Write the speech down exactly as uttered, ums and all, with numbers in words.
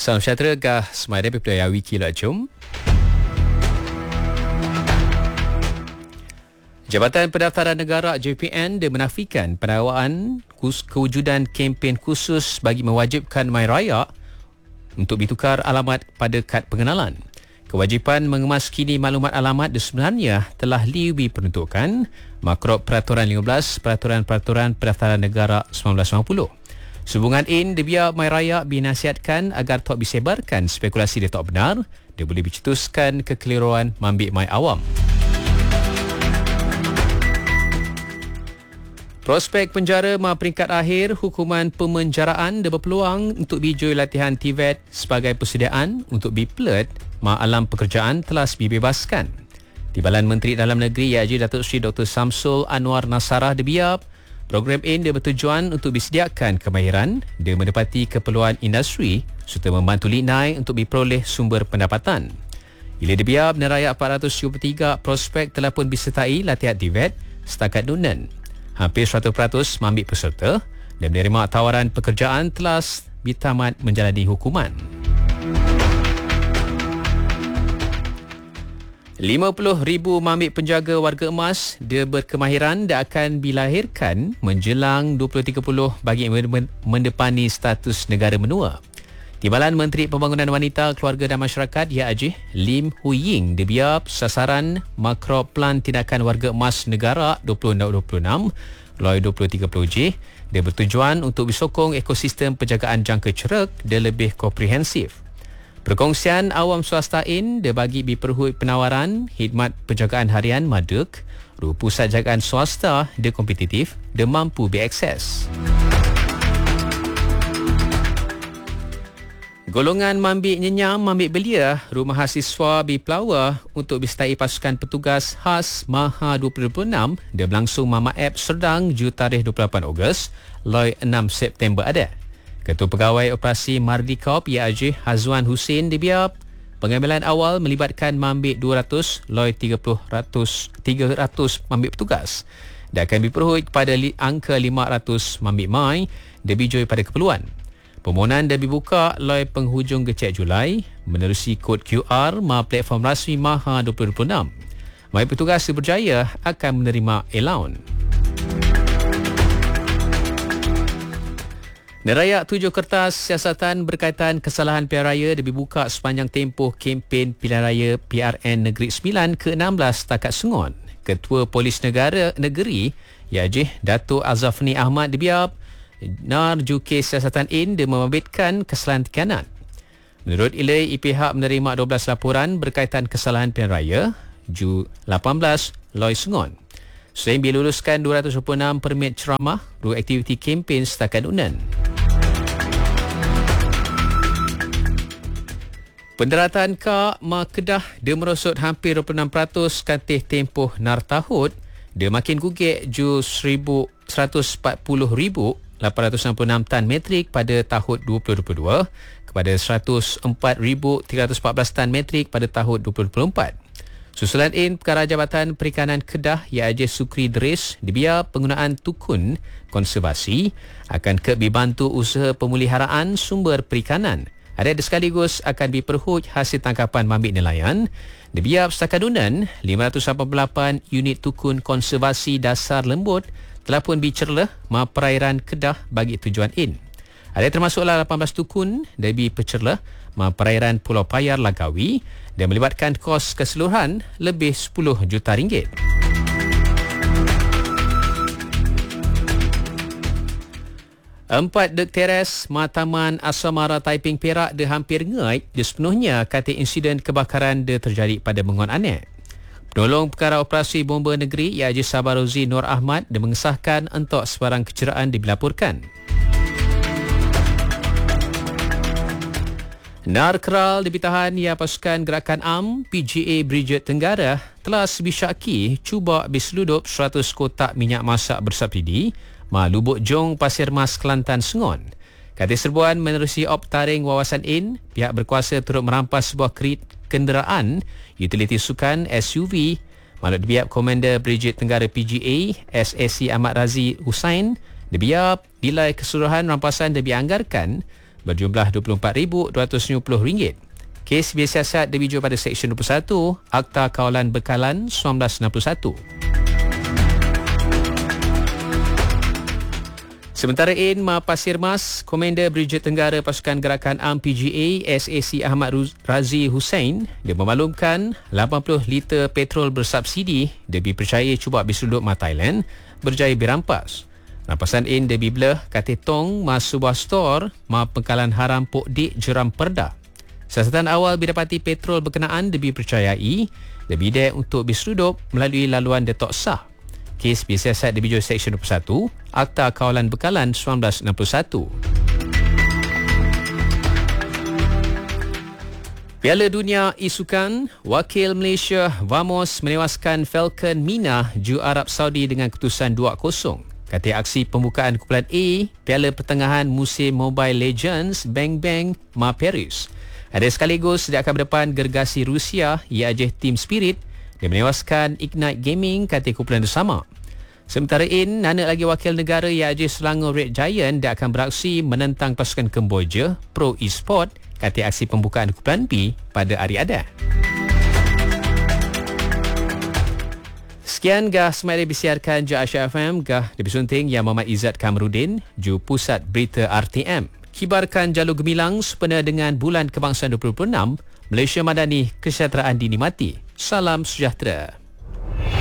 Salam sejahtera kah semada pepaya wiki la jom. Jabatan Pendaftaran Negara J P N dia menafikan pendakwaan kewujudan kempen khusus bagi mewajibkan mai raya untuk ditukar alamat pada kad pengenalan. Kewajipan mengemas kini maklumat alamat dia sebenarnya telah diperuntukkan Makrop Peraturan lima belas Peraturan-Peraturan Pendaftaran Negara sembilan belas sembilan puluh. Sehubungan in, dia biar mai raya binasihatkan agar tak disebarkan spekulasi dia tak benar, dia boleh dicetuskan kekeliruan mambik mai awam. Prospek penjara ma peringkat akhir hukuman pemenjaraan dia berpeluang untuk bijoi latihan T V E T sebagai persediaan untuk B-Plert ma alam pekerjaan telah dibebaskan. Timbalan Menteri Dalam Negeri iaitu Datuk Seri Doktor Samsul Anwar Nasarah dia biar program ini dia bertujuan untuk disediakan kemahiran, dia mendapati keperluan industri serta membantu Linai untuk diperoleh sumber pendapatan. Bila dia biar meneraya empat ratus tujuh puluh tiga prospek telah pun disertai latihan T V E T setakat dunan. Hampir seratus peratus mambik peserta dan menerima tawaran pekerjaan telah ditamat menjalani hukuman. lima puluh ribu mambik penjaga warga emas dia berkemahiran dan akan dilahirkan menjelang dua ribu tiga puluh bagi mendepani status negara menua. Timbalan Menteri Pembangunan Wanita, Keluarga dan Masyarakat Ya Ajih Lim Hui Ying dia biar sasaran Makrop Plan Tindakan Warga Emas Negara dua ribu dua puluh enam Loi dua ribu tiga puluh J dia bertujuan untuk disokong ekosistem penjagaan jangka ceruk dia lebih komprehensif. Perkongsian awam swasta in dia bagi diperhut penawaran khidmat penjagaan harian maduk, ru pusat jagaan swasta dia kompetitif, dia mampu diakses. Golongan mambik nyenyam, mambik belia, rumah mahasiswa Bipelawa untuk disertai pasukan petugas khas Maha dua ribu dua puluh enam dia berlangsung Mama App Serdang ju tarikh dua puluh lapan Ogos, loi enam September ada. Ketua Pegawai Operasi Mardikop I A J Hazwan Hussein dibiar pengambilan awal melibatkan mambik dua ratus loi tiga ratus mambik petugas dan akan diperhut kepada li, angka lima ratus mambik mai dia bijoi pada keperluan. Permohonan dah dibuka loi penghujung kecek Julai menerusi kod Q R ma platform rasmi Maha dua ribu dua puluh enam. Mambik petugas yang berjaya akan menerima allowance. Nerayak tujuh kertas siasatan berkaitan kesalahan pilihan raya dibuka sepanjang tempoh kempen pilihan raya P R N Negeri sembilan ke enam belas setakat Sengon. Ketua Polis Negara Negeri iaitu Datuk Azafni Ahmad dibiar nar juke siasatan in dia membabitkan kesalahan tekanan. Menurut ilai, I P H menerima dua belas laporan berkaitan kesalahan pilihan raya ju lapan belas Loi Sengon. Selain diluluskan dua ratus dua puluh enam permit ceramah, dua aktiviti kempen setakat unan. Pendaratan K Ma Kedah dia merosot hampir dua puluh enam peratus kantih tempoh nar tahun, dia makin gugik ju seratus empat puluh ribu lapan ratus enam puluh enam tan metrik pada tahun dua ribu dua puluh dua kepada seratus empat ribu tiga ratus empat belas tan metrik pada tahun dua ribu dua puluh empat. Susulan in Perkara Jabatan Perikanan Kedah iaitu Sukri Deris dibiar penggunaan tukun konservasi akan ke dibantu usaha pemeliharaan sumber perikanan. Ada sekaligus akan diperhut hasil tangkapan mambik nelayan. Dibiar setakat dunan lima ratus lapan puluh lapan unit tukun konservasi dasar lembut telah pun dicerlah ma perairan Kedah bagi tujuan in. Ada termasuklah lapan belas tukun dari pecerlah ma perairan Pulau Payar Langkawi dan melibatkan kos keseluruhan lebih sepuluh juta ringgit. Empat dek teres Mataman Asamara Taiping Perak dia hampir ngait dia sepenuhnya kata insiden kebakaran dia terjadi pada Mengon Anek. Penolong Perkara Operasi Bomba Negeri iaitu Sabarozi Nur Ahmad dia mengesahkan entok sebarang kecederaan dilaporkan. Nar Keral dibitahan ia pasukan Gerakan A M P G A Brigade Tenggara telah sebisyaki cuba biseludup seratus kotak minyak masak bersubsidi ma Lubuk Jong Pasir Mas Kelantan Sengon. Kata serbuan menerusi op taring wawasan in, pihak berkuasa turut merampas sebuah kerit kenderaan utiliti sukan S U V. Menurut pihak Komander Brigade Tenggara P G A S A C Ahmad Razi Hussain, dia biar nilai keseluruhan rampasan dia dianggarkan berjumlah dua puluh empat ribu dua ratus lima puluh ringgit. Kes bersiasat dirujuk pada Seksyen dua puluh satu Akta Kawalan Bekalan seribu sembilan ratus enam puluh satu. Sementara in Ma Pasir Mas, Komander Brigade Tenggara Pasukan Gerakan A M P G A S A C Ahmad Razi Hussein, dia memaklumkan lapan puluh liter petrol bersubsidi dia dipercaya cuba berseluduk Ma Thailand berjaya dirampas. Rampasan in dia belah kata tong Ma sebuah stor Ma Pengkalan Haram Pok Dik Jeram Perda. Siasatan awal didapati petrol berkenaan dia dipercayai dia bidek untuk berseluduk melalui laluan detok sah. Kes bersiasat dirujuk Seksyen dua puluh satu Akta Kawalan Bekalan seribu sembilan ratus enam puluh satu. Piala Dunia Isukan, wakil Malaysia Vamos menewaskan Falcon Mina Ju Arab Saudi dengan keputusan dua kosong. Kata aksi pembukaan kumpulan A Piala Pertengahan musim Mobile Legends Bang Bang Ma Paris. Ada sekaligus sejak akan berdepan gergasi Rusia iaitu Team Spirit dia menewaskan Ignite Gaming kata kumpulan bersama. Sementara in, anak lagi wakil negara iaitu Selangor Red Giant dia akan beraksi menentang pasukan Kemboja Pro Esport kata aksi pembukaan kumpulan B pada hari adat. Sekian gah semasa disiarkan je Aisyah F M gah lebih sunting yang Muhammad Izzat Kamarudin ju Pusat Berita R T M. Kibarkan jalur gemilang sempena dengan Bulan Kebangsaan dua ribu dua puluh enam, Malaysia Madani Kesejahteraan dinikmati. Salam sejahtera.